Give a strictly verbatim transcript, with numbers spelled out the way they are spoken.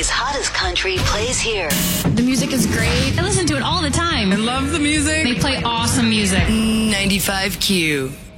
L A's hottest country plays here. The music is great. I listen to it all the time. I love the music. They play awesome music. ninety-five Q.